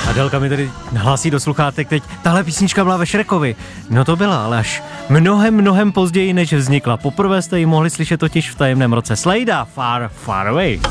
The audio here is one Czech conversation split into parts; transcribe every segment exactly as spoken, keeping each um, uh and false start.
Adelka mi tady hlásí do sluchátek teď, tahle písnička byla ve Šrekovi. No to byla, ale až mnohem, mnohem později, než vznikla. Poprvé jste ji mohli slyšet totiž v Tajemném roce. Slejda, Far, Far Away.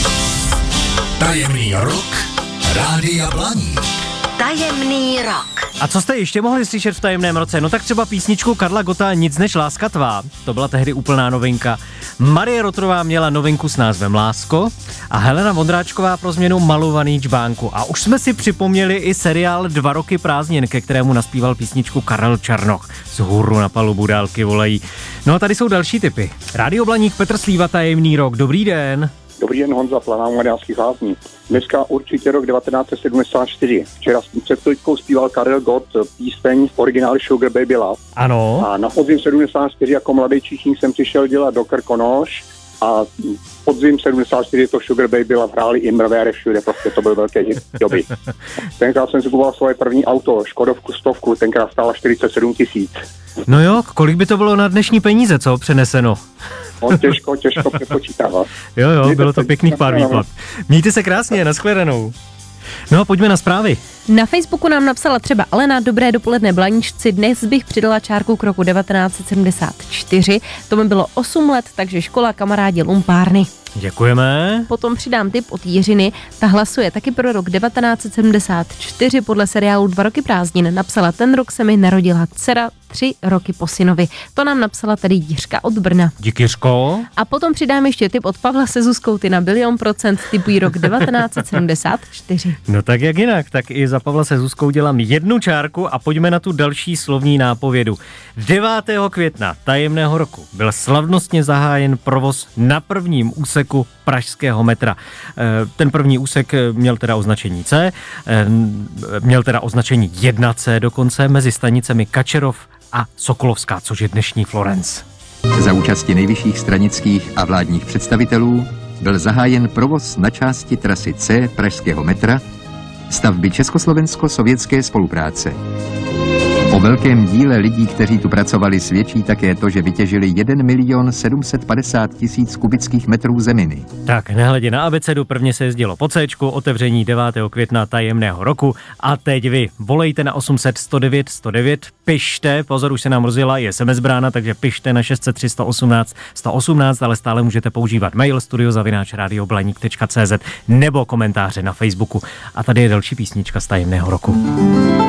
Tajemný rok Rádia Blaník. Tajemný rok. A co jste ještě mohli slyšet v Tajemném roce? No tak třeba písničku Karla Gotta Nic než láska tvá. To byla tehdy úplná novinka. Marie Rotrová měla novinku s názvem Lásko a Helena Vondráčková pro změnu Malovaný čbánku. A už jsme si připomněli i seriál Dva roky prázdnin, ke kterému naspíval písničku Karel Černoch. Z hůru na palubu dálky volají. No a tady jsou další tipy. Rádio Blaník, Petr Slíva, Tajemný rok. Dobrý den. Dobrý den, Honza Planá, Mariánských Lázní. Dneska určitě rok devatenáct set sedmdesát čtyři. Včera před chvíličkou zpíval Karel Gott píseň v originálu Sugar Baby Love. Ano. A na podzim sedmdesát čtyři jako mladý číšník jsem přišel dělat do Krkonoš a podzim sedmdesát čtyři to Sugar Baby Love hráli i mrvére všude, prostě to byl velký hit doby. Tenkrát jsem si kupoval svoje první auto, Škodovku stovku, tenkrát stála čtyřicet sedm tisíc. No jo, kolik by to bylo na dnešní peníze, co přeneseno? No, těžko, těžko přepočítávat. Jo, jo, bylo to pěkných pár výplat. Mějte se krásně, nashledanou. No a pojďme na zprávy. Na Facebooku nám napsala třeba Alena, dobré dopoledne Blaníčci, dnes bych přidala čárku k roku devatenáct set sedmdesát čtyři, to mi bylo osm let, takže škola, kamarádi, lumpárny. Děkujeme. Potom přidám tip od Jiřiny, ta hlasuje taky pro rok devatenáct set sedmdesát čtyři podle seriálu Dva roky prázdnin. Napsala, ten rok se mi narodila dcera, tři roky po synovi. To nám napsala tady Jiřka od Brna. Díky, Jiřko. A potom přidám ještě tip od Pavla se Zuzkou, ty na bilion procent tipují rok devatenáct set sedmdesát čtyři. No tak jak jinak, tak i za Pavla se Zuzkou dělám jednu čárku a pojďme na tu další slovní nápovědu. devátého května tajemného roku byl slavnostně zahájen provoz na prvním úseku pražského metra. Ten první úsek měl teda označení C, měl teda označení jedna C dokonce mezi stanicemi Kačerov a Sokolovská, což je dnešní Florence. Za účasti nejvyšších stranických a vládních představitelů byl zahájen provoz na části trasy C pražského metra stavby československo-sovětské spolupráce. O velkém díle lidí, kteří tu pracovali, svědčí také to, že vytěžili jeden milion sedm set padesát tisíc kubických metrů zeminy. Tak, nehledě na abecedu, prvně se jezdilo po Cčku, otevření devátého května tajemného roku a teď vy volejte na osm set sto devět sto devět, pište, pozor, už se nám rozjela i es em es brána, takže pište na šest set tři sto osmnáct sto osmnáct, ale stále můžete používat mail studio zavináč rádio blaník tečka cé zet nebo komentáře na Facebooku. A tady je další písnička z tajemného roku.